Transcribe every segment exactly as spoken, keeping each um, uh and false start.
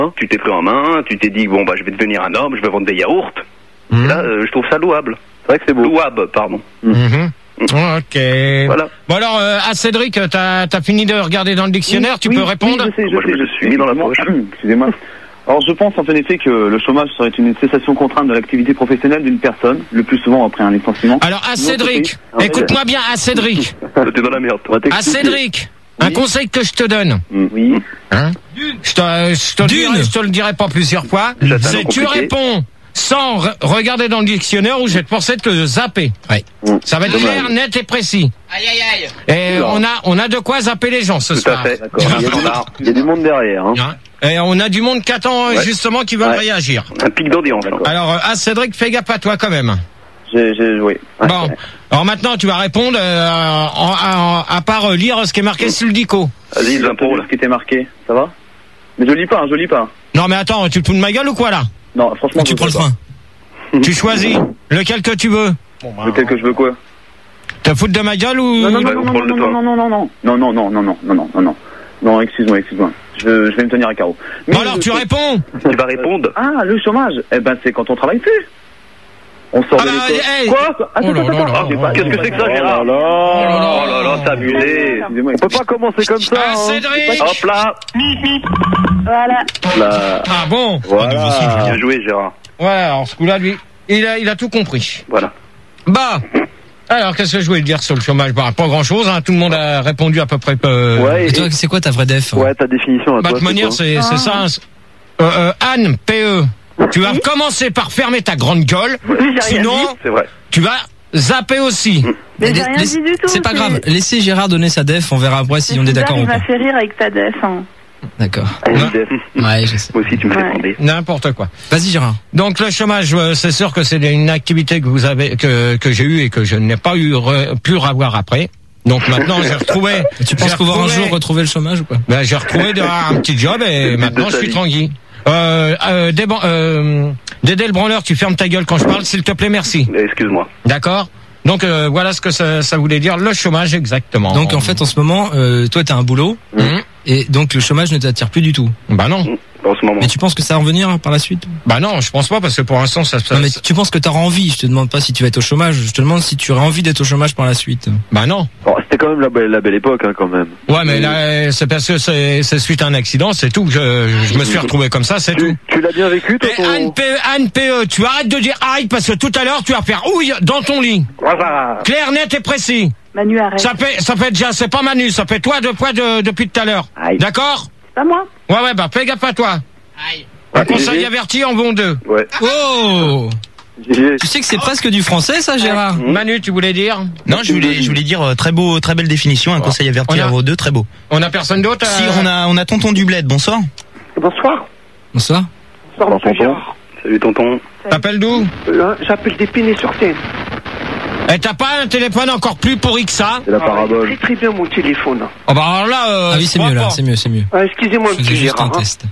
Tu t'es pris en main, tu t'es dit bon bah je vais devenir un homme, je vais vendre des yaourts. Mmh. Et là, euh, je trouve ça louable. C'est vrai que c'est beau. Louable, pardon. Mmh. Ok. Voilà. Bon alors, euh, à Cédric, t'as as fini de regarder dans le dictionnaire, tu oui, peux répondre. Oui, je sais, je Moi, sais, je me je suis mis dans la poche. Excusez-moi. Alors je pense en effet que le chômage serait une cessation contrainte de l'activité professionnelle d'une personne, le plus souvent après un licenciement. Alors à Cédric, Oui. écoute-moi bien, à Cédric, T'es dans la merde, toi. à Cédric, un Oui. conseil que je te donne. Oui. Hein je, te, je, te le dirai, je te le dirai pas plusieurs fois. J'attends C'est le tu compliqué. réponds sans re- regarder dans le dictionnaire ou je vais te forcer de te zapper. Ouais. Ça va être clair, net et précis. Aïe aïe aïe. Et Oula. on a on a de quoi zapper les gens ce Tout soir. à fait. D'accord. Il y a du- Standard. Il y a du monde derrière. Hein. Hein Et on a du monde qui attend euh, Ouais. justement qui veulent Ouais. réagir. Un pic d'audience. D'accord. Alors euh, à Cédric, fais gaffe à toi quand même. J'ai j'ai joué. Ouais. Bon, alors maintenant tu vas répondre euh, en- en- à part euh, lire ce qui est marqué sur le dico. Vas-y, les impôts, là. Ce qui était marqué, ça va? Mais je lis pas, hein, je lis pas. Non mais attends, tu te fous de ma gueule ou quoi là? Non, franchement, Tu je prends le sais pas. train. Tu choisis lequel que tu veux. Lequel que je veux quoi? Te foutre de ma gueule ou... Non, non, bah, non, on non, prend non, le non, temps. non, non, non, non, non, non, non, non, non, non, non, non, non, non, excuse-moi, excuse-moi. Je, je vais me tenir à carreau. Mais Bon alors je- tu réponds. Tu vas répondre. Ah, le chômage. Eh ben, c'est quand on travaille plus. On sort Ah de bah, l'école. hey. Quoi? Attends, Oh là attends, là attends. là Ah, j'ai là pas- là Qu'est-ce que c'est que ça, Oh Gérard? là là. Oh là là, c'est abusé. Excusez-moi, on peut pas commencer comme ça. Ah hein. Cédric. Hop là. Voilà. Là. Ah bon. Voilà. Bien joué, Gérard. Ouais, alors ce coup-là lui, il a, il a tout compris. Voilà. Bah. Alors qu'est-ce que je voulais dire sur le chômage? Bah pas grand-chose, hein. Tout le monde a répondu à peu près. Euh... Ouais, Et toi, c'est quoi ta vraie def? ouais, ta définition à Bah, de toi. toute manière, c'est c'est ça. hein. Euh, euh, Anne, P E, tu vas commencer par fermer ta grande gueule. Oui, j'ai rien Sinon, dit. C'est vrai. tu vas zapper aussi. Mais j'ai La- rien laisse- dit du tout. C'est pas grave. Laissez Gérard donner sa def, on verra après si on est d'accord ou Il pas. m'a fait rire avec ta def. Hein. D'accord. Non. Ouais, je sais. Moi aussi, tu me fais Ouais. demander. N'importe quoi. Vas-y Gérard. Donc le chômage, euh, c'est sûr que c'est une activité que vous avez, que que j'ai eue et que je n'ai pas eu re- pu revoir après. Donc maintenant j'ai retrouvé. Tu penses j'ai pouvoir un retrouvé- jour retrouver le chômage ou pas? Ben, j'ai retrouvé de- un petit job et maintenant je sa suis vie. tranquille. Euh, euh, Déban- euh, Dédé le branleur, tu fermes ta gueule quand je parle, s'il te plaît, merci. Excuse-moi. D'accord. Donc euh, voilà ce que ça, ça voulait dire, le chômage exactement. Donc en fait en ce moment, euh, toi t'as un boulot Mhm. et donc le chômage ne t'attire plus du tout. Bah non, En ce moment. Mais tu penses que ça va revenir par la suite? bah non, je pense pas parce que pour l'instant ça, ça Non mais tu penses que t'auras envie, je te demande pas si tu vas être au chômage, je te demande si tu aurais envie d'être au chômage par la suite. bah non. Bon, c'était quand même la belle, la belle époque, hein, quand même. Ouais, mais là c'est parce que c'est c'est suite à un accident, c'est tout. que Je, je me suis retrouvé comme ça, c'est tout. Tu, tu l'as bien vécu, toi, Et ton... Anne P E, Anne P E, tu arrêtes de dire aïe parce que tout à l'heure tu vas faire ouille dans ton lit. Voilà. Clair, net et précis. Manu, arrête. Ça fait, ça fait déjà, c'est pas Manu, ça fait toi deux fois de, depuis tout à l'heure. Aïe. D'accord? C'est pas moi. Ouais, ouais, bah fais gaffe à toi. Un conseil averti en bon deux. Ouais. Oh! J'ai- Tu sais que c'est presque du français ça Gérard? Manu, tu voulais dire? Non, je voulais, je voulais dire euh, très beau, très belle définition, un conseil averti On a- à vos deux, très beau. On a personne d'autre? Si euh, on a, on a Tonton du Bled, bonsoir. Bonsoir. Bonsoir. Bonsoir, monsieur tonton. Gérard. Salut, tonton. T'appelles d'où? Euh, J'appelle d'Épinay sur Seine. Et t'as pas un téléphone encore plus pourri que ça? C'est la Ah, parabole. très très bien mon téléphone. Oh bah alors là, euh, Ah oui je c'est crois mieux là, pas. c'est mieux, c'est mieux. Ah, excusez-moi, Je monsieur faisais juste un Gérard. hein. test.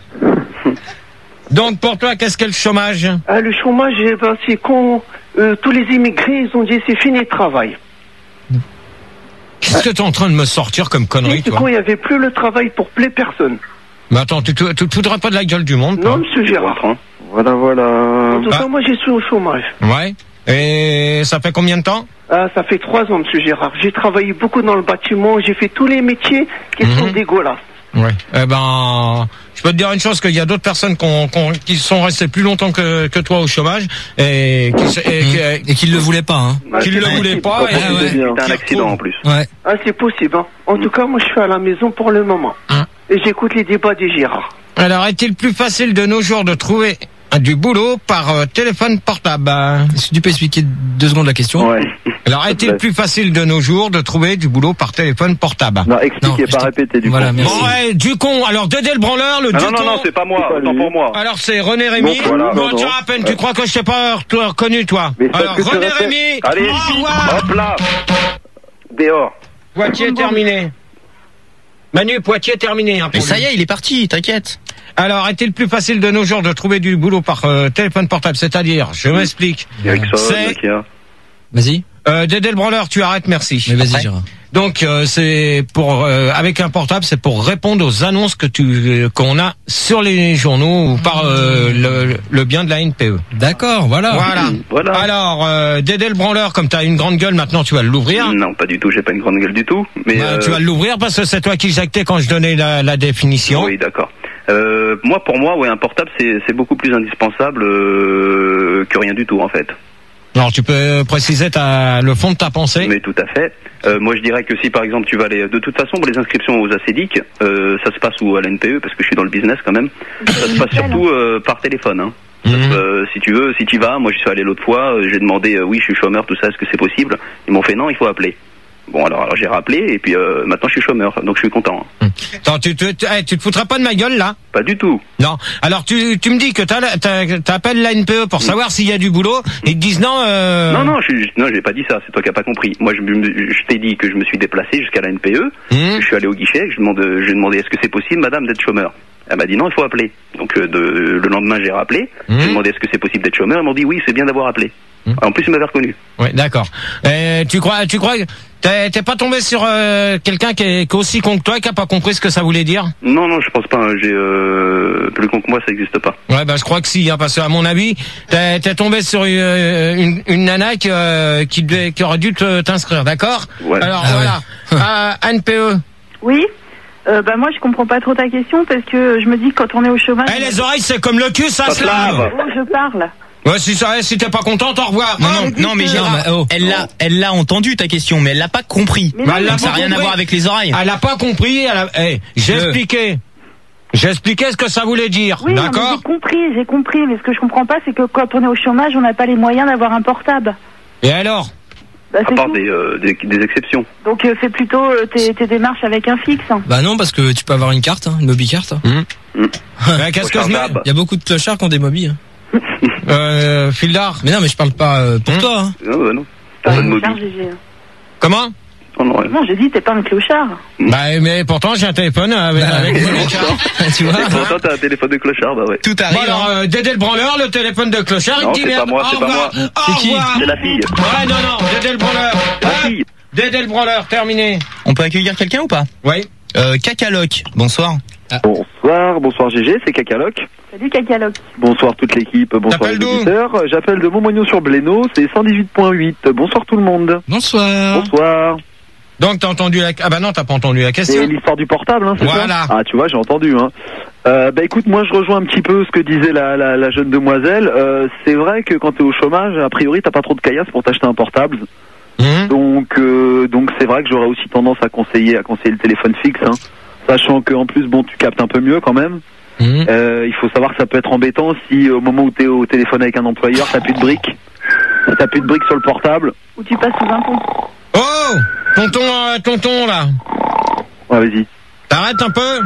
Donc pour toi, qu'est-ce qu'est le chômage? Ah, le chômage, eh ben, c'est quand euh, tous les immigrés, ils ont dit c'est fini le travail. Qu'est-ce que t'es en train de me sortir comme connerie, C'est toi? quand il n'y avait plus le travail pour plein personne. Mais attends, tu te tu te foutras pas de la gueule du monde, toi? Non, monsieur Gérard. Voilà, voilà. En tout Bah. cas, moi, je suis au chômage. Ouais. Et ça fait combien de temps? Ah, ça fait trois ans, monsieur Gérard. J'ai travaillé beaucoup dans le bâtiment. J'ai fait tous les métiers qui Mhm. sont dégueulasses. Ouais. Eh ben, je peux te dire une chose, qu'il y a d'autres personnes qu'on- qu'on- qui sont restées plus longtemps que, que toi au chômage et qui, se- et, Mmh. qui- Et qu'il le voulait pas hein. Ah, qui c'est ne le possible. voulaient pas. Ouais, et- ouais. c'est bien. C'était un Qui accident retrouve. en plus. Ouais. Ah, c'est possible. Hein. En tout cas, moi, je suis à la maison pour le moment. Hein. Et j'écoute les débats des Gérard. Alors, est-il plus facile de nos jours de trouver du boulot par euh, téléphone portable? Est-ce que tu peux expliquer deux secondes la question? Ouais. Alors, est-il plus facile de nos jours de trouver du boulot par téléphone portable? Non, explique Non, et je pas t'ai- répéter, du Voilà, coup. merci. Bon, ouais, du con. Alors, Dédé le branleur, le Ah du non, non, con. non, c'est pas moi, C'est pas autant lui. pour moi. Alors, c'est René Rémy. Bon, voilà, Bon, non, tiens, non. à peine, tu crois que je t'ai pas re- reconnu, toi? Mais parce Alors, que tu René répètes- Rémy. Allez, Au revoir. hop là. Dehors. Poitiers terminé. Manu, Poitiers terminé. Hein, Mais pour ça lui. y est, il est parti, t'inquiète. Alors, est-il plus facile de nos jours de trouver du boulot par euh, téléphone portable? C'est-à-dire, je m'explique. Ericsson, C'est- Nokia. Vas-y. Euh, Dédé le branleur, tu arrêtes, merci. Mais vas-y, Après. Gérard. Donc euh, c'est pour euh, avec un portable, c'est pour répondre aux annonces que tu euh, qu'on a sur les journaux ou par euh, le, le bien de la N P E. D'accord, voilà. Voilà. Voilà. Alors euh, Dédé le branleur, comme tu as une grande gueule maintenant, tu vas l'ouvrir. Non, pas du tout, j'ai pas une grande gueule du tout. Mais Bah, euh, Tu vas l'ouvrir parce que c'est toi qui jactais quand je donnais la, la définition. Oui, d'accord. Euh, moi, pour moi, ouais, un portable, c'est c'est beaucoup plus indispensable euh, que rien du tout, en fait. Alors tu peux préciser ta, le fond de ta pensée. Mais tout à fait. Euh, moi, je dirais que si, par exemple, tu vas aller... De toute façon, pour les inscriptions aux A C D I C, euh, ça se passe où à l'N P E, parce que je suis dans le business quand même. Ça se passe surtout euh, par téléphone. Hein. Ça Mhm. se- euh, si tu veux, si tu vas, moi, je suis allé l'autre fois, euh, j'ai demandé, euh, oui, je suis chômeur, tout ça, est-ce que c'est possible? Ils m'ont fait non, il faut appeler. Bon, alors, alors j'ai rappelé, et puis euh, maintenant, je suis chômeur, donc je suis content. Hein. Attends, tu, tu, tu, hey, tu te foutras pas de ma gueule là? Pas du tout. Non. Alors tu, tu me dis que t'as, t'as, t'appelles la N P E pour savoir s'il y a du boulot. Ils te disent non. Euh... Non, non, je, suis- non, j'ai pas dit ça. C'est toi qui as pas compris. Moi, je, me- je t'ai dit que je me suis déplacé jusqu'à la N P E. Mmh. Je suis allé au guichet. Je demande, j'ai demandé est-ce que c'est possible, madame, d'être chômeur. Elle m'a dit non, il faut appeler. Donc euh, de, le lendemain, j'ai rappelé. Mmh. J'ai demandé est-ce que c'est possible d'être chômeur. Ils m'ont dit oui, c'est bien d'avoir appelé. Mmh. En plus, ils m'avaient reconnu. Ouais, d'accord. Euh, tu crois, tu crois, t'es, t'es pas tombé sur euh, quelqu'un qui est, qui est aussi con que toi, qui a pas compris ce que ça voulait dire? Non, non, je pense pas. hein. J'ai euh, plus con que moi, ça n'existe pas. Ouais, bah je crois que si, hein, parce que à mon avis, t'es, t'es tombé sur une, une, une nana qui, euh, qui, devait- qui aurait dû te, t'inscrire, d'accord? Ouais. Alors Ah voilà, à N P E. Oui. Euh, bah moi je comprends pas trop ta question parce que je me dis que quand on est au chômage. Eh, les oreilles, c'est comme le cul, ça, Ça se se lave. lave. Oh, je parle. Ouais, si ça, si t'es pas contente, au revoir. Non, Ah, non, non, mais Gérard, Non, mais, oh. elle l'a, elle l'a entendu ta question, mais elle l'a pas compris. Mais Bah, non, elle l'a Donc ça pas n'a rien à compris. voir avec les oreilles. Elle a pas compris. Elle a... Eh, j'ai Je- expliqué. J'ai expliqué ce que ça voulait dire. Oui, non, mais d'accord? j'ai compris, j'ai compris. Mais ce que je comprends pas, c'est que quand on est au chômage, on n'a pas les moyens d'avoir un portable. Et alors? Bah, À c'est part tout. des, euh, des, des exceptions. Donc euh, fais plutôt euh, tes, tes démarches avec un fixe. Bah non, parce que tu peux avoir une carte, hein, une mobicarte. Hum. Ouais, qu'est-ce que je mets? Rechargeable. Il y a beaucoup de clochards qui ont des mobiles. Hein. Euh, fil d'art. Mais non, mais je parle pas euh, pour Hum. toi. Hein. Non, bah, non. T'as pas de Clochard, mobile. G G. Comment? Non, non, ouais. Non, j'ai dit t'es pas un clochard. Bah, mais pourtant, j'ai un téléphone avec, Bah, avec ouais. mon écart. Tu vois? Et pourtant, t'as un téléphone de clochard, bah ouais. Tout Bon, arrive. alors, hein. euh, Dédé le branleur, le téléphone de clochard, Non, il dit c'est pas merde. moi, Au c'est pas revoir. moi. Au C'est qui? revoir. C'est la fille. Ouais, non, non, Dédé le branleur. La Hop. fille. Dédé le branleur, terminé. On peut accueillir quelqu'un ou pas? Oui. Euh, Cacaloc, bonsoir. Bonsoir, bonsoir G G, c'est Cacaloc. Salut Cacaloc. Bonsoir toute l'équipe, bonsoir T'appelles les d'où? auditeurs. J'appelle de Montmagnon-sur-Blénaud, c'est cent dix-huit point huit. Bonsoir tout le monde. Bonsoir. Bonsoir. Donc, t'as entendu la, ah bah non, t'as pas entendu la C'est question. l'histoire du portable, hein, c'est Voilà. ça? Ah, tu vois, j'ai entendu, hein. Euh, bah écoute, moi je rejoins un petit peu ce que disait la, la, la jeune demoiselle. Euh, c'est vrai que quand t'es au chômage, a priori t'as pas trop de caillasse pour t'acheter un portable. Hum. Donc euh, donc c'est vrai que j'aurais aussi tendance à conseiller à conseiller le téléphone fixe, hein. Sachant qu'en plus bon tu captes un peu mieux quand même. Hum. Euh, il faut savoir que ça peut être embêtant si au moment où t'es au téléphone avec un employeur t'as plus de briques. Si t'as plus de briques sur le portable. Ou tu passes sous un pont. Oh! Tonton, euh, tonton, là. Ouais, vas-y. T'arrêtes un peu?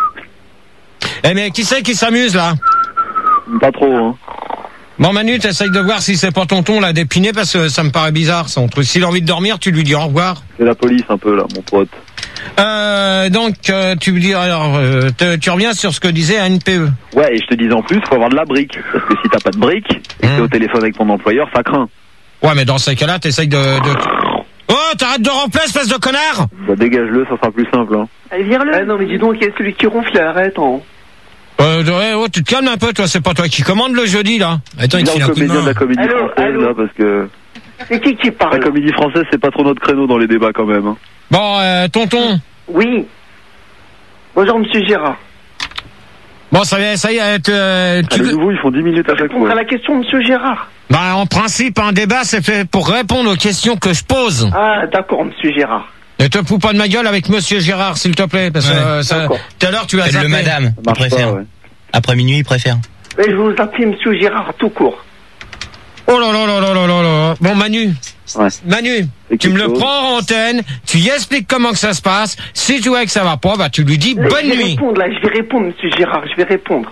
Eh, mais qui c'est qui s'amuse, là? Pas trop, hein. Bon, Manu, t'essayes de voir si c'est pas tonton, là, d'épiné, parce que ça me paraît bizarre, son truc. S'il a envie de dormir, tu lui dis au revoir. C'est la police un peu là, mon pote. Euh, donc, euh, tu veux dire, alors, euh, te- tu reviens sur ce que disait N P E. Ouais, et je te disais en plus, faut avoir de la brique. Parce que si t'as pas de brique, et que t'es Mmh. au téléphone avec ton employeur, ça craint. Ouais, mais dans ces cas-là, t'essayes de, de... Oh, t'arrêtes de remplir, espèce de connard! Bah dégage-le, ça sera plus simple, hein. Allez, vire-le. Ah non, mais dis donc, il y a celui qui ronfle, arrête, hein. Euh, ouais, oh, tu te calmes un peu, toi, c'est pas toi qui commande le jeudi, là. Attends, il te Viens file un le coup de comédien de main. la comédie Allô, française, allô là, parce que C'est qui qui la parle? comédie française, c'est pas trop notre créneau dans les débats quand même, hein. Bon, euh, tonton. Oui. Bonjour, monsieur Gérard. Bon, ça y est, ça y est, tu, euh, Ah, tu- les nouveaux, ils font dix minutes à chaque Répondre fois. à la question, monsieur Gérard. Bah, en principe, un débat, c'est fait pour répondre aux questions que je pose. Ah, d'accord, monsieur Gérard. Ne te fous pas de ma gueule avec Monsieur Gérard, s'il te plaît, parce que Ouais, euh, ça, d'accord. tout à l'heure, tu as Elle zappé. le madame, Ça il marche préfère. pas, ouais. Après minuit, il préfère. Mais je vous appelle monsieur Gérard tout court. Oh là là là là là là là. Bon, Manu. Ouais. Manu, C'est tu me quelque le chose. prends en antenne, tu y expliques comment que ça se passe. Si tu vois que ça va pas, bah, tu lui dis Là, bonne je vais nuit. répondre, là, je vais répondre, monsieur Gérard, je vais répondre.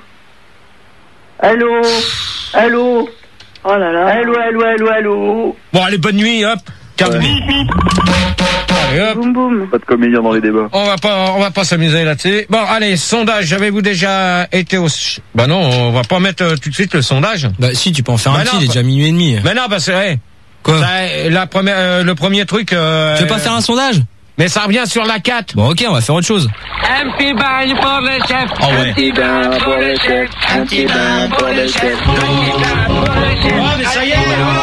Allô? Allô? Oh là là. Allô, allô, allô, allô? Bon, allez, bonne nuit, hop. Calme. Allez, hop. Boum boum. Pas de comédien dans les débats. On va pas, on va pas s'amuser là-dessus. Bon, allez, sondage. Avez-vous déjà été au... Bah non, on va pas mettre euh, tout de suite le sondage. Bah si, tu peux en faire Bah un non, petit, il est bah- déjà minuit et demi. Mais non, parce que, hey, Quoi? Ça, la première, euh, le premier truc. Euh, Tu veux pas faire un sondage? Mais ça revient sur la quatre. Bon, ok, on va faire autre chose. Un petit bain pour le chef. Oh ouais. Un petit bain pour le chef. Un petit bain pour le chef. Un petit bain pour le chef. Oh, mais ça y est,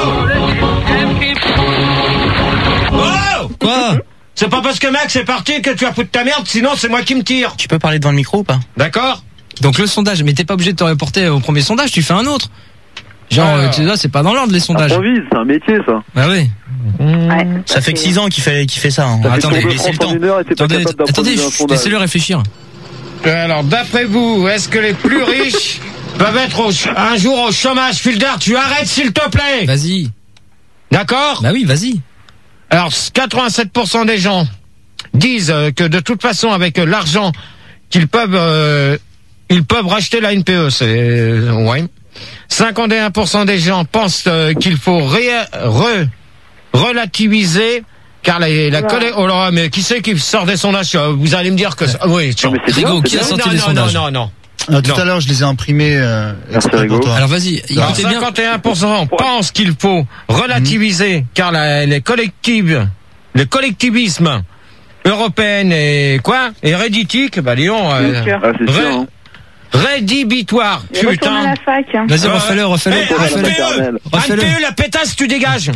oh! Quoi? C'est pas parce que Max est parti que tu vas foutre ta merde, sinon c'est moi qui me tire. Tu peux parler devant le micro ou pas? D'accord? Donc le sondage, mais t'es pas obligé de te reporter au premier sondage, tu fais un autre. Genre, Alors. euh, tu vois, c'est pas dans l'ordre les sondages. Improvise, c'est un métier ça. Ah oui. Ouais. Ça fait que six ans qu'il fait, qu'il fait ça. Hein. Ça fait Attendez, tour de laissez le France en temps. une heure et t'es pas Attendez, capable attendez, d'improviser un chut, sondage. laissez-le réfléchir. Alors, d'après vous, est-ce que les plus riches peuvent être au ch- un jour au chômage? Filder, tu arrêtes s'il te plaît. Vas-y. D'accord? Bah oui, vas-y. Alors, quatre-vingt-sept pour cent des gens disent euh, que de toute façon, avec euh, l'argent qu'ils peuvent, euh, ils peuvent racheter la N P E. C'est euh, ouais. cinquante et un pour cent des gens pensent euh, qu'il faut ré- re- relativiser. Car la, la collègue, oh là, mais qui c'est qui sort des sondages? Vous allez me dire que ça, oui, tiens. Non, mais c'est bien, Rigo, c'est qui a bien. sorti non, les non, sondages? non, non, non. Ah, tout Non. à l'heure, je les ai imprimés euh, exprès Rigo. pour toi. Alors vas-y, Alors, écoutez bien. cinquante et un pour cent pensent qu'il faut relativiser, car la, les collectifs, le collectivisme européen est quoi? Et réditique, bah disons, euh, Bien sûr. Ah, c'est ré- sûr. Hein. rédhibitoire, Et retourne à putain. la fac. Hein. Vas-y, Euh, refais-le, refais-le, Eh, refais-le. Éternel. Refais-le. N P E, la pétasse, tu dégages.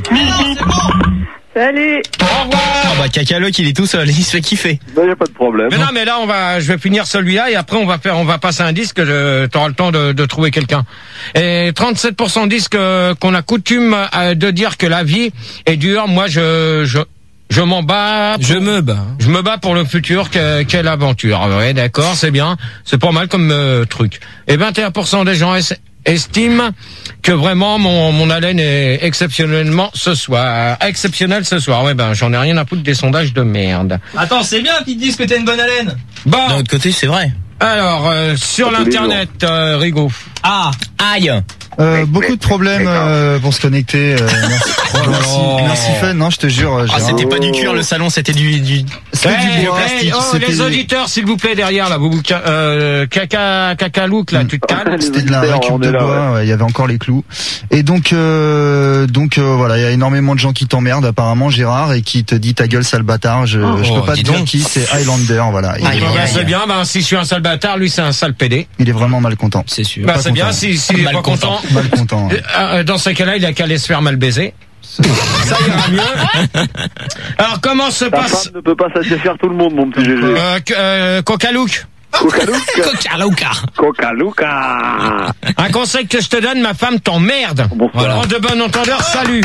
Salut. Au revoir. Ah bah Cacaloc il est tout seul, il se fait kiffer. Ben, y a pas de problème. Mais non, mais là, on va, je vais finir celui-là et après, on va faire, on va passer un disque. Tu auras le temps de, de trouver quelqu'un. Et trente-sept pour cent disent que, qu'on a coutume euh, de dire que la vie est dure. Moi, je, je, je m'en bats. Je me bats. Je me bats pour le futur. Que, quelle aventure. Ouais, d'accord, c'est bien. C'est pas mal comme euh, truc. Et vingt et un pour cent des gens es- estiment que vraiment mon, mon haleine est exceptionnellement ce soir. Exceptionnel ce soir. Ouais, ben, j'en ai rien à foutre des sondages de merde. Attends, c'est bien qu'ils disent que t'as une bonne haleine. Bon. D'un autre côté, c'est vrai. Alors, euh, sur Tous les l'internet, euh, Rigo. Ah. Aïe. Euh, beaucoup de problèmes euh, pour se connecter. Euh, merci, Oh là merci, là. merci Fun. Non, je te jure. euh, Ah, j'ai c'était un- pas du cuir le salon, c'était du, du... c'était Hey, du bois. hey, plastique, oh, c'était- les auditeurs, s'il vous plaît, derrière, là, vous, vous ca- euh, caca, caca look, là, tu te calmes. Les C'était de la auditeurs, récup on de est là, bois, ouais, il y avait encore les clous. Et donc, euh, donc euh, voilà, il y a énormément de gens qui t'emmerdent apparemment, Gérard, et qui te dit ta gueule sale bâtard. Je, je Oh, peux pas te dis dire donc. qui, c'est Highlander, voilà. Il, Aïe, est, Bon, aïe, ben, aïe. c'est bien, ben, si je suis un sale bâtard, lui, c'est un sale pédé. il est vraiment mal content. C'est sûr. Bah, pas c'est bien, content. si, s'il est Mal pas content. Mal content. ouais. Euh, dans ces cas-là, il a qu'à aller se faire mal baiser. Ça ira mieux. Alors, comment se Ta passe, femme ne peut pas satisfaire tout le monde, mon petit Gégé. euh, que- euh, Coca Look? Coca-Luca. Coca-Luca. Coca-Luca. Un conseil que je te donne, ma femme t'emmerde. Bonsoir. En de bon entendeur, salut.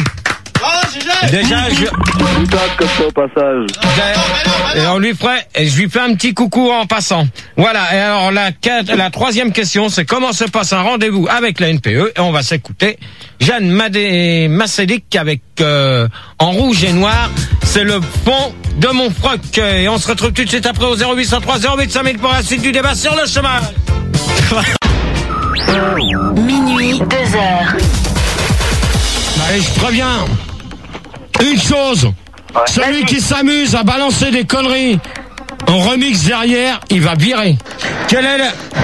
Déjà, je, Putain, comme ça au passage. et on lui ferait, et je lui fais un petit coucou en passant. Voilà. Et alors la, quatre- la troisième question, c'est comment se passe un rendez-vous avec la N P E. Et on va s'écouter Jeanne Madé Massédic avec euh, en rouge et noir. C'est le fond de mon froc. Et on se retrouve tout de suite après au zéro huit cent trois zéro huit cinq mille pour la suite du débat sur le chômage. Minuit, deux heures. Allez, je préviens. Une chose. Celui qui s'amuse à balancer des conneries en remix derrière, il va virer. Quelle est la...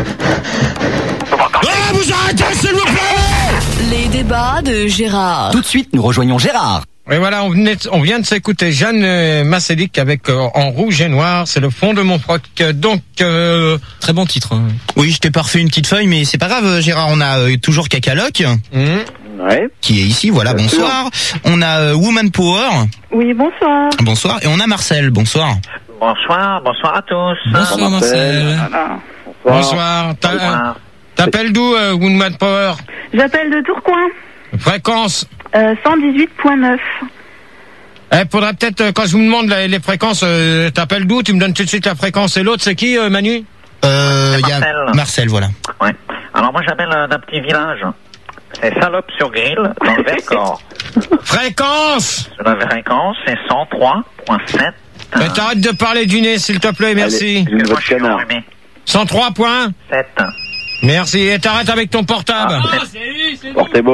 Ah, vous arrêtez, s'il vous plaît! Les débats de Gérard. Tout de suite, nous rejoignons Gérard. Et voilà, on, venait, on vient de s'écouter Jeanne euh, Massédic avec euh, en rouge et noir, c'est le fond de mon froc. Donc, euh, Très bon titre. Hein. Oui, je t'ai pas refait une petite feuille, mais c'est pas grave, Gérard. On a euh, toujours Cacaloc, hum, Ouais. qui est ici, voilà, Bien bonsoir. On a euh, Woman Power, Oui, bonsoir. bonsoir. Et on a Marcel, bonsoir. Bonsoir, bonsoir à tous. Bonsoir Marcel. Voilà. bonsoir. T'a- Bonsoir. T'appelles d'où, euh, Woodman Power? J'appelle de Tourcoing. Fréquence. Euh, cent dix-huit virgule neuf. Eh, faudrait peut-être, euh, quand je vous demande les, les fréquences, euh, t'appelles d'où? Tu me donnes tout de suite la fréquence. Et l'autre, c'est qui, euh, Manu? Euh, il y a Marcel. Marcel, voilà. Ouais. Alors moi j'appelle euh, d'un petit village. C'est Salope sur Grill, dans le Vercors. Fréquence! La fréquence c'est cent trois virgule sept. Mais t'arrêtes de parler du nez, s'il te plaît, merci. Allez, une voix de canard. cent trois points. sept. Merci. Et t'arrêtes avec ton portable. Portable.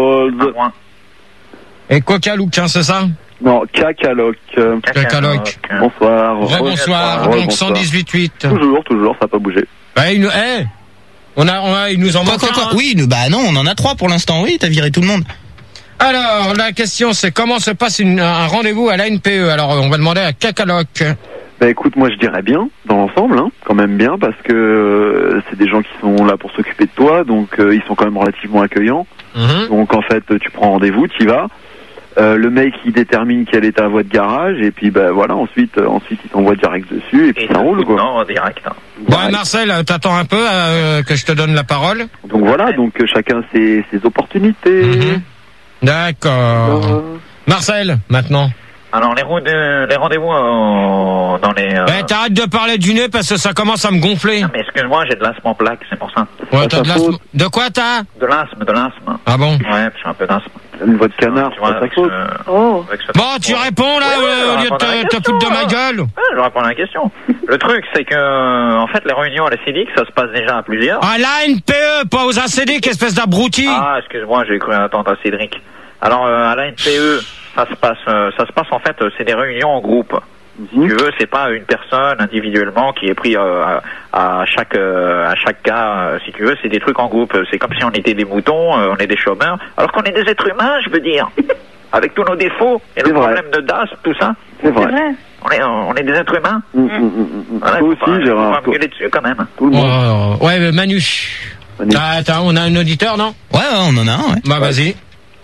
Et Coca Look, hein, c'est ça? Non, Cacaloc. Cacaloc. Bonsoir. Rebonsoir. Re- Donc bonsoir. cent dix-huit virgule huit. Toujours, toujours, ça n'a pas bougé. Bah, il nous, eh, on a, on a, il nous en Quoi, manque quoi, un, quoi hein. Oui, nous- bah non, on en a trois pour l'instant. Oui, t'as viré tout le monde. Alors, la question, c'est comment se passe une, un rendez-vous à la N P E? Alors, on va demander à Cacaloc. Bah écoute, moi je dirais bien, dans l'ensemble, hein, quand même bien, parce que euh, c'est des gens qui sont là pour s'occuper de toi, donc euh, ils sont quand même relativement accueillants. Mm-hmm. Donc en fait, tu prends rendez-vous, tu y vas. Euh, le mec il détermine quelle est ta voie de garage, et puis bah voilà, ensuite, euh, ensuite il t'envoie direct dessus, et puis Et ça roule quoi. Non, direct. Hein. Bon, Marcel, t'attends un peu euh, que je te donne la parole. Donc voilà, donc euh, chacun ses, ses opportunités. Mm-hmm. D'accord. Euh, Marcel, maintenant. Alors les, rou- de- les rendez-vous euh, dans les... Euh... Eh, t'arrêtes de parler du nez parce que ça commence à me gonfler. Non, mais excuse-moi, j'ai de l'asthme en plaque, c'est pour ça. Ouais, t'as de l'asthme. De quoi t'as? De l'asthme, de l'asthme. Ah bon? Ouais, j'ai un peu d'asthme. Une voix de canard, Tu vois, c'est pas ta avec faute. ce- Oh. avec ce- Bon, tu réponds là, Ouais, ouais, euh, au je lieu de répondre à la te, te question, foutre de ma hein. gueule. Ouais, je vais répondre à la question. Le truc, c'est que, euh, en fait, les réunions à la C D I C, ça se passe déjà à plusieurs. À la N P E, pas aux A C D, espèce d'abruti. Ah, excuse-moi, j'ai cru attendre à Cédric. Alors, euh, à la N P E, ça se passe, euh, ça se passe en fait, euh, c'est des réunions en groupe. Si tu veux, c'est pas une personne individuellement qui est pris euh, à, à chaque euh, à chaque cas. euh, si tu veux, c'est des trucs en groupe. C'est comme si on était des moutons, euh, on est des chômeurs, alors qu'on est des êtres humains, je veux dire, avec tous nos défauts et C'est le vrai. problème de D A S, tout ça. C'est C'est vrai. vrai. On est on est des êtres humains. Hum, hum, hum, hum. Voilà, Toi faut pas- aussi, faut Gérard. pas me Toi- gueuler dessus quand même. Tout le monde. Oh, ouais, mais Manu. Manu. T'as- t'as- on a un auditeur, non? Ouais, ouais, on en a un, ouais. Bah, vas-y.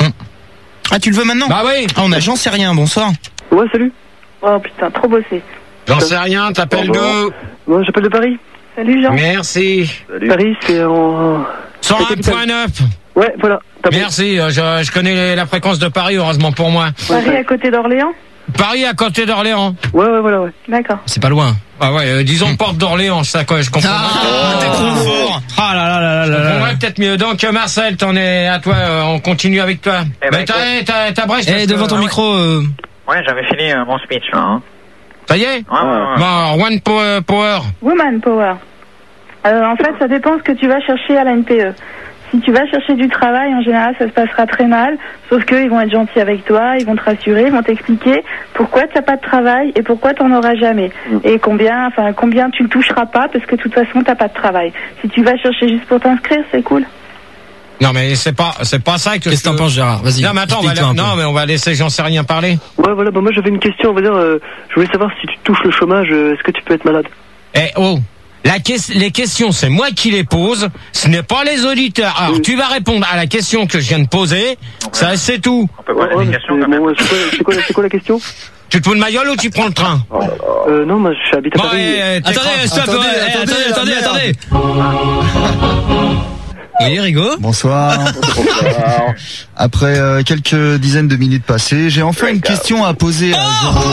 Ah, tu le veux maintenant? Bah oui. Ah, on a J'en sais rien, bonsoir. Ouais, salut. Oh putain, trop bossé. J'en sais rien, t'appelles Bonjour. d'où? Moi, j'appelle de Paris. Salut Jean. Merci. Salut. Paris, c'est en... cent un virgule neuf. Ouais, voilà. T'as bon. Merci, euh, je, je connais la fréquence de Paris, heureusement pour moi. Paris à côté d'Orléans. Paris à côté d'Orléans. Ouais, ouais, voilà, ouais. D'accord. C'est pas loin. Ah ouais, euh, disons porte d'Orléans, ça quoi, je comprends. Ah, t'es trop fort. Ah là là là là là On là. va peut-être mieux. Donc Marcel, t'en es à toi, euh, on continue avec toi. Eh ben, Mais t'as, t'as, t'as Brest. Eh, parce devant que- ton ah ouais. micro, euh, Ouais, j'avais fini euh, mon speech là. Hein. Ça y est? Ouais, ouais, ouais. Bon, one power. power. Woman Power. Euh, en fait, ça dépend ce que tu vas chercher à la N P E. Si tu vas chercher du travail, en général, ça se passera très mal. Sauf qu'ils vont être gentils avec toi, ils vont te rassurer, ils vont t'expliquer pourquoi tu n'as pas de travail et pourquoi tu n'en auras jamais. Et combien, enfin, combien tu ne toucheras pas parce que de toute façon, tu n'as pas de travail. Si tu vas chercher juste pour t'inscrire, c'est cool. Non mais c'est pas, c'est pas ça que. qu'est-ce que t'en je- penses, Gérard? Vas-y. Non mais attends, on va, explique-toi un peu. non mais on va laisser j'en sais rien parler. Ouais, voilà, bah moi j'avais une question, on va dire, euh, je voulais savoir si tu touches le chômage, euh, est-ce que tu peux être malade? Eh oh. La ques- les questions, c'est moi qui les pose, ce n'est pas les auditeurs. Alors, Oui. tu vas répondre à la question que je viens de poser, ça c'est tout. On peut poser Ouais, des mais questions c'est- quand même. bon, ouais, c'est quoi, c'est quoi, c'est quoi la question? Tu te fous de ma gueule ou tu prends le train? Euh, non, moi je habite à Bon, Paris. eh, eh, Attendez, t'écrases. stop, Attendez, ouais, eh, attendez, attendez, la attendez, merde. attendez. Oui, Rigo. Bonsoir. Après euh, quelques dizaines de minutes passées, j'ai enfin une question à poser à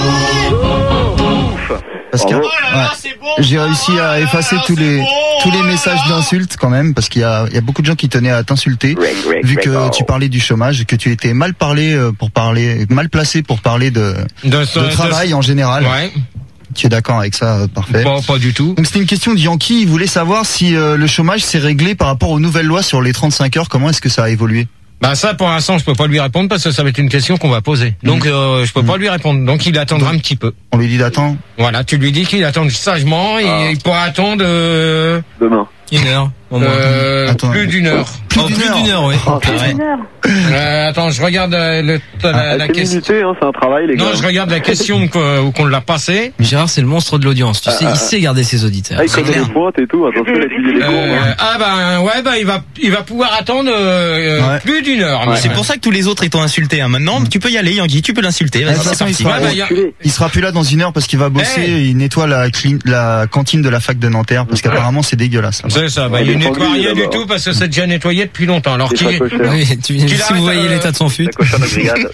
parce que Bravo. ouais, j'ai réussi à effacer tous les tous les messages d'insultes quand même parce qu'il y a il y a beaucoup de gens qui tenaient à t'insulter vu que tu parlais du chômage et que tu étais mal parlé euh, pour parler mal placé pour parler de De, ce- de travail en général. Ouais. Tu es d'accord avec ça, euh, parfait. Bon, pas du tout. Donc c'était une question de Yankee, il voulait savoir si euh, le chômage s'est réglé par rapport aux nouvelles lois sur les trente-cinq heures, comment est-ce que ça a évolué? Bah ça, pour l'instant, je peux pas lui répondre parce que ça va être une question qu'on va poser. Donc, euh, je peux pas lui répondre. Donc, il attendra un petit peu. On lui dit d'attendre. Voilà, tu lui dis qu'il attend sagement et Ah. il pourra attendre euh, Demain. Une heure, au moins. euh, Attends. plus d'une heure. Plus Oh, d'une plus heure. d'une heure, oui. Oh, Ah ouais. Une heure. Euh, attends, je regarde euh, le, la, la C'est question. limité, hein, c'est un travail, les gars. Non, je regarde la question qu'on qu'on l'a passée. Mais Gérard, c'est le monstre de l'audience. Tu sais, il sait garder ses auditeurs. Ah, il C'est connaît clair. les pointes et tout, attention, il a étudié les cours. Euh, hein. ah bah ouais, bah il va, il va pouvoir attendre euh, Ouais. plus d'une heure. C'est pour ça que tous les autres étant insultés. Hein. Maintenant, tu peux y aller, Yankee, tu peux l'insulter. De Vas-y, toute c'est façon, il parti. sera, Ouais, bah, y a- il sera plus là dans une heure parce qu'il va bosser Hey. et il nettoie la, clean- la cantine de la fac de Nanterre parce qu'apparemment c'est dégueulasse. là-bas. C'est ça, bah Ouais, il défendu, nettoie rien du d'abord. tout parce que c'est déjà nettoyé depuis longtemps. Alors C'est qu'il pas cochère. Oui, tu- Qu'il si arrête, vous voyez euh, l'état de son fut. La cochonne de brigade.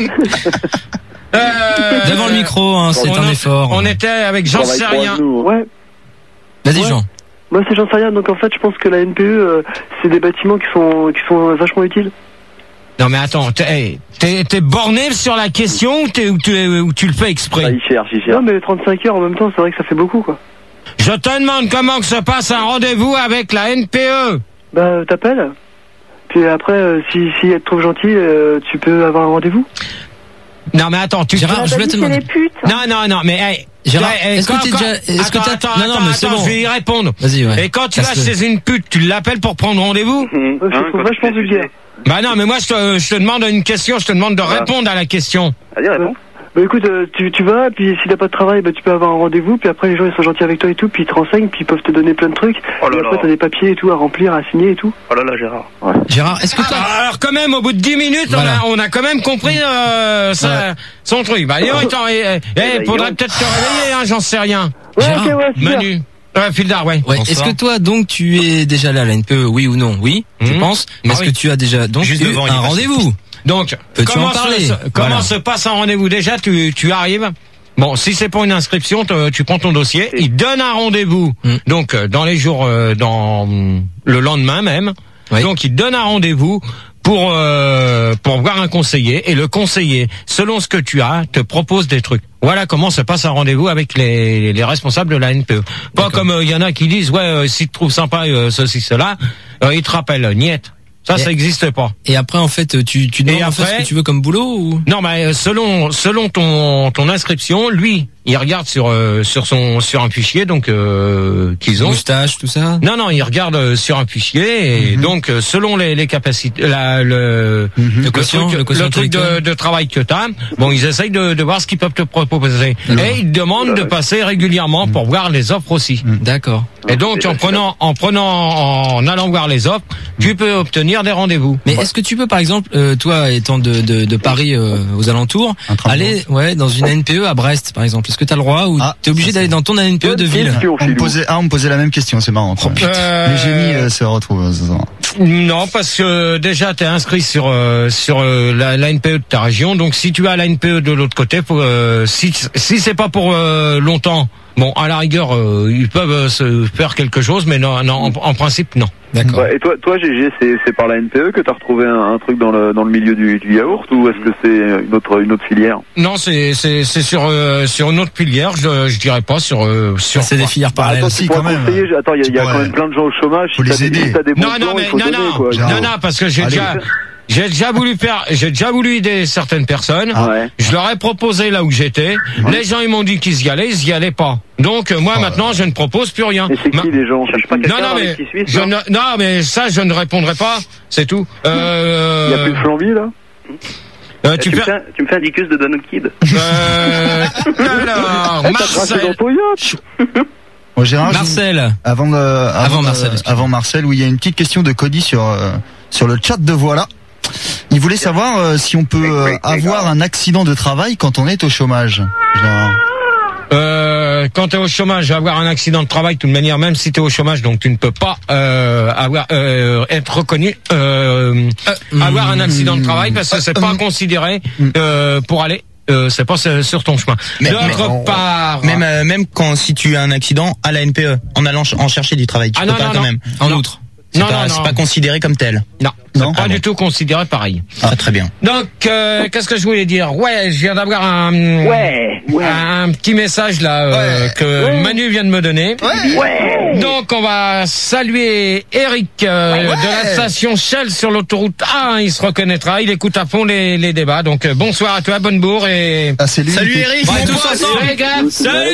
Euh, Devant le micro, hein, c'est on un a- effort. On était avec j'en Travaille sais pour rien. nous, hein. Ouais, Vas-y, Ouais. Jean. moi c'est j'en sais rien, donc en fait je pense que la N P E, euh, c'est des bâtiments qui sont, qui sont vachement utiles. Non mais attends, t'es hey, t'es- t'es borné sur la question ou, t'es- ou tu, ou tu le fais Ah, exprès? il cherche, il Non cherche. mais trente-cinq heures en même temps, c'est vrai que ça fait beaucoup quoi. Je te demande comment que se passe un rendez-vous avec la N P E. Bah t'appelles, puis après euh, si, si elle te trouve gentil, euh, tu peux avoir un rendez-vous. Non mais attends, tu Gérard, On je a voulais pas te dit c'est demander. les putes. Non non non mais hey, Gérard, Et est-ce quand- que t'es quand- déjà, est-ce que attends, t'as, attends, non, non, attends, mais c'est attends, bon. je vais y répondre. Vas-y, ouais. Et quand tu Parce vas que- chez une pute, tu l'appelles pour prendre rendez-vous? Hum, Je hein, trouve quand vachement tu fais vulgaire. Bah non, mais moi je te, je te demande une question, je te demande de Voilà. répondre à la question. Vas-y, réponds. Bah écoute, euh, tu, tu vas, puis s'il n'a pas de travail, bah tu peux avoir un rendez-vous, puis après les gens ils sont gentils avec toi et tout, puis ils te renseignent, puis ils peuvent te donner plein de trucs. Oh là et après là. t'as des papiers et tout à remplir, à signer et tout. Oh là là, Gérard. Gérard, est-ce que toi, Ah, alors quand même, au bout de dix minutes, Voilà. on, a, on a quand même compris euh, ça, son truc. Bah, dis donc, attends, eh, eh, eh, faudrait peut-être te réveiller, hein, j'en sais rien. Ouais, Gérard, ok, ouais, super. Manu. Ouais, Fildar, ouais. ouais, Bonsoir. est-ce que toi, donc, tu es déjà allé à la N P E, oui ou non? Oui, je Mhm. pense. Mais Ah est-ce oui. que tu as déjà, donc, Juste eu devant, il un est passé. rendez-vous? Donc, Peux-tu comment, en parler? se, comment Voilà. se passe un rendez-vous? Déjà, tu, tu arrives. Bon, si c'est pour une inscription, te- tu prends ton dossier. Si. Il donne un rendez-vous. Mm. Donc, euh, dans les jours, euh, dans mm, le lendemain même. Oui. Donc, il donne un rendez-vous pour euh, pour voir un conseiller. Et le conseiller, selon ce que tu as, te propose des trucs. Voilà comment se passe un rendez-vous avec les, les responsables de la N P E. Pas D'accord. comme il y en a qui disent, ouais, euh, si tu trouves sympa euh, ceci, cela, euh, ils te rappellent, niette. Ça, Et- ça n'existe pas. Et après, en fait, tu, tu demandes Et en fait après- ce que tu veux comme boulot ou? Non, mais euh, selon selon ton ton inscription, lui, il regarde sur euh, sur son sur un fichier donc euh, qu'ils ont. Moustache, tout ça? Non, non, il regarde euh, sur un fichier et donc euh, selon les, les capacités, la, le, Le le quotient, truc, le quotient truc de, intellectuel. de travail que t'as, bon, ils essayent de, de voir ce qu'ils peuvent te proposer. Et ils te demandent de passer régulièrement pour voir les offres aussi. D'accord. Et donc en prenant en prenant en allant voir les offres, tu peux obtenir des rendez-vous. Mais est-ce que tu peux, par exemple, euh, toi étant de, de, de Paris euh, aux alentours, Un train de aller ouais dans une N P E à Brest, par exemple? Est-ce que tu as le droit ou Ah, t'es obligé ça, d'aller c'est- dans ton N P E de ville? Question, On me Philou. posait, ah, on me posait la même question, c'est marrant. quoi. Euh, Les génies euh, se retrouvent. euh, ce soir. Non, parce que déjà tu es inscrit sur euh, sur euh, la, la N P E de ta région. Donc si tu as la N P E de l'autre côté, faut, euh, si si c'est pas pour euh, longtemps, bon, à la rigueur, euh, ils peuvent euh, se faire quelque chose, mais non, non, en, en principe non. D'accord. Ouais, et toi, toi, G G, c'est c'est par la N P E que t'as retrouvé un, un truc dans le dans le milieu du, du yaourt ou est-ce que c'est une autre une autre filière? Non, c'est c'est c'est sur euh, sur une autre filière. Je je dirais pas sur euh, sur. C'est des filières parallèles. Attends, si, tu pourras quand même. conseiller. Attends, il y a, Tu il y a pourrais- quand même plein de gens au chômage. Faut si les t'as des- aider. si t'as des bons Non, non, plans, mais il faut non, donner, non, quoi. Gérard. non, non, parce que j'ai Allez. déjà j'ai déjà voulu faire, j'ai déjà voulu aider certaines personnes. Ah ouais. Je leur ai proposé là où j'étais. Les gens ils m'ont dit qu'ils y allaient, ils y allaient pas. Donc euh, moi Oh. maintenant je ne propose plus rien. Et c'est Ma- qui les gens? Cherche pas Non, quelqu'un non, dans mais les six Suisses, je non ne, non, mais ça je ne répondrai pas. C'est tout. Euh, Il y a plus de flambi là? euh, Eh, tu tu, me fais. fais, un- tu me fais un dicus de Donald Kid. Euh, alors, Eh, t'as craché dans Marcel. ton yacht? Bon, Gérard, je- Marcel. avant, de- avant, Avant de- Marcel, excuse-moi. avant Marcel, où il y a une petite question de Cody sur euh, sur le chat de Voilà. Il voulait savoir euh, si on peut euh, avoir un accident de travail quand on est au chômage. Gérard. Euh, quand tu es au chômage, avoir un accident de travail, de toute manière, même si tu es au chômage, donc tu ne peux pas euh, avoir euh, être reconnu, euh, avoir un accident de travail parce que c'est pas considéré euh, pour aller. Euh, c'est pas sur sur ton chemin. Mais- D'autre mais- part, Même euh, même quand si tu as un accident à la N P E, en allant ch- en chercher du travail, tu Ah peux non, pas non, quand non. même. En Non. outre. C'est Non, pas, non, c'est non. pas considéré comme tel. non, Non. c'est pas Ah du bon. tout considéré pareil. Très très bien. Donc, euh, qu'est-ce que je voulais dire? Ouais, je viens d'avoir un, Ouais, ouais. un petit message là euh, que Manu vient de me donner. Ouais. Donc, on va saluer Eric euh, de la station Shell sur l'autoroute A. Il se reconnaîtra. Il écoute à fond les, les débats. Donc, euh, bonsoir à toi, bonne bourre et. Ah, c'est lui. Salut qui- Eric. Bah, mon tous pote. ensemble, les gars. Salut,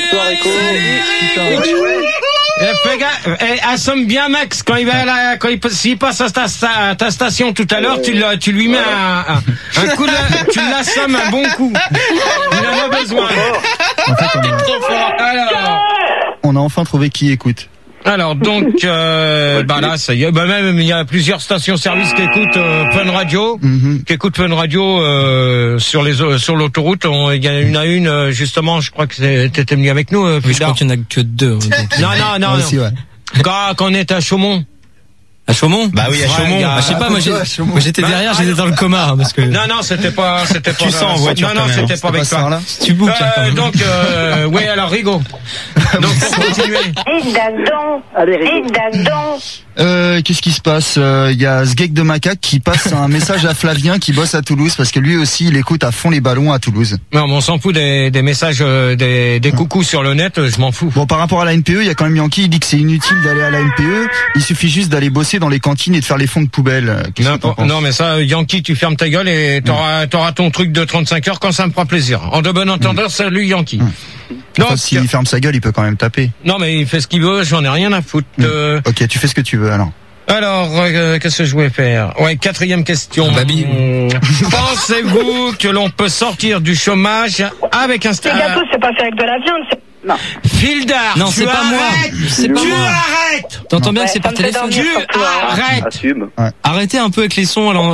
Eh, fais gaffe, eh, assomme bien Max quand il va à la, quand il, s'il passe à ta, sta- à ta station tout à l'heure, tu, le- tu lui mets un, un, un coup, de, tu l'assommes un bon coup. Il en a besoin. En fait, on a- Trop fort. Alors, on a enfin trouvé qui écoute. alors donc, euh, bah là, ça y est, bah même il y a plusieurs stations-service qui écoutent euh, Fun Radio, Mhm. qui écoutent Fun Radio euh, sur les euh, sur l'autoroute. On- Il y en a une à une, euh, justement. Je crois que c'est- t'étais venu avec nous, euh, Oui, je crois Fildar. qu'il n'y en a que deux. donc. Non, non, non, Moi non. aussi, ouais. Quand, quand on est à Chaumont. À Chaumont? Bah oui, à Ouais, Chaumont. il y a- Ah, je sais pas, moi j'ai- à Chaumont. moi, j'étais Bah, derrière, ah, j'étais dans le coma, hein, parce que. Non, non, c'était pas, c'était pas. Tu sens en voiture Non, quand non, même, c'était hein. pas avec Pas ça, toi. là. Tu boucles, hein, quand Euh, même. donc, euh, ouais, alors Rigo. Donc, pour continuer. Et dadon, Allez, et rigole. dadon. Euh, qu'est-ce qui se passe? Euh, Il y a Sgeg de Macaque qui passe un message à Flavien qui bosse à Toulouse parce que lui aussi il écoute à fond les ballons à Toulouse. Non, mais on s'en fout des, des messages, euh, des, des coucous sur le net, euh, je m'en fous. Bon, par rapport à la N P E, il y a quand même Yankee, il dit que c'est inutile d'aller à la N P E, il suffit juste d'aller bosser dans les cantines et de faire les fonds de poubelle. Qu'est-ce que t'en N'importe- penses? Non, mais ça, Yankee, tu fermes ta gueule et t'auras, t'auras ton truc de trente-cinq heures quand ça me fera plaisir. En de bon entendeur, salut Yankee. Hum. Donc, Enfin, s'il ferme sa gueule, il peut quand même taper. Non, mais il fait ce qu'il veut, j'en ai rien à foutre. Mmh. Euh, Ok, tu fais ce que tu veux alors. Alors, euh, qu'est-ce que je voulais faire? Ouais, quatrième question. Babi. Mmh. Pensez-vous que l'on peut sortir du chômage avec un Les stage? gâteaux, c'est pas fait avec de la viande. c'est- Non. Fildar, Non, tu c'est pas moi. arrêtes, C'est pas tu moi. arrêtes. T'entends bien Ouais, que c'est ça par me fait téléphone. dormir Tu surtout, hein. arrêtes. Assume. Arrêtez un peu avec les sons. Alors,